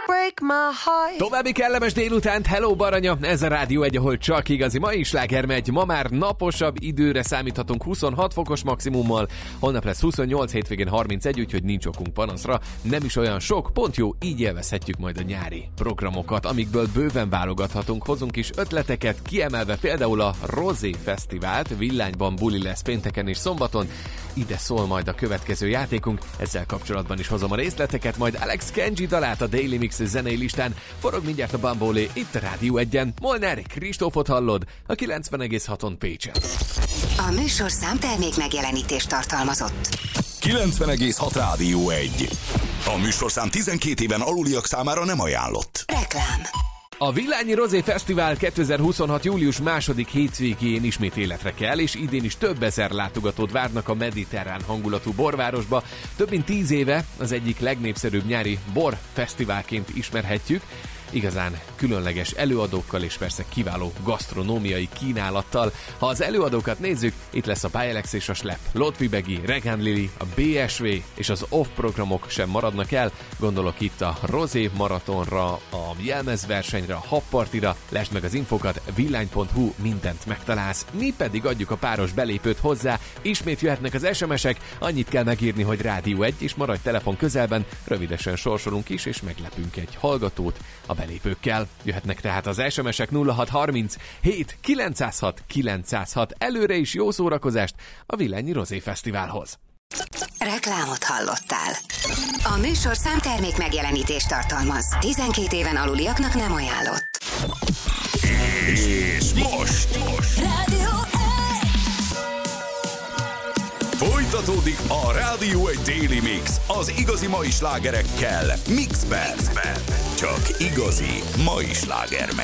break my heart. További kellemes délutánt, hello Baranya, ez a Rádió 1, ahol csak igazi mai sláger megy. Ma már naposabb időre számíthatunk 26 fokos maximummal, holnap lesz 28, hétvégén 31, úgyhogy nincs okunk panaszra. Nem is olyan sok, pont jó, így élvezhetjük majd a nyári programokat, amikből bőven válogathatunk, hozunk is ötleteket, kiemelve például a Rosé Fesztivált, Villányban buli lesz pénteken és szombaton. Ide szól majd a következő játékunk, ezzel kapcsolatban is hozom a részleteket, majd Alex Kenji dalát a Daily Mix zenei listán, forog mindjárt a Bambolé itt a Rádió 1-en. Molnár Kristófot hallod a 90,6-on Pécsen. A műsorszám termék megjelenítést tartalmazott. 90,6 Rádió 1. A műsorszám 12 éven aluliak számára nem ajánlott. Reklám. A Villányi Rosé Fesztivál 2026. július második hétvégén ismét életre kell, és idén is több ezer látogatót várnak a mediterrán hangulatú borvárosba. Több mint 10 éve az egyik legnépszerűbb nyári borfesztiválként ismerhetjük, igazán különleges előadókkal és persze kiváló gasztronómiai kínálattal. Ha az előadókat nézzük, itt lesz a Pályelex és a Slep, Lotfibegi, Regán Lili, a BSV és az OFF programok sem maradnak el. Gondolok itt a Rosé Maratonra, a jelmezversenyre, a habpartira. Lásd meg az infokat, villány.hu, mindent megtalálsz. Mi pedig adjuk a páros belépőt hozzá. Ismét jöhetnek az SMS-ek, annyit kell megírni, hogy Rádió 1, és maradj telefon közelben, rövidesen sorsolunk is, és meglepünk egy hallgatót a belépőkkel. Jöhetnek tehát az SMS-ek 0630 7 906 906. Előre is jó szórakozást a Villányi Rosé Fesztiválhoz. Reklámot hallottál. A műsorszám termék megjelenítést tartalmaz. 12 éven aluliaknak nem ajánlott. És most Rádió 1. folytatódik a Rádió 1 Daily Mix az igazi mai slágerekkel Mixben. Csak igazi mai sláger megy.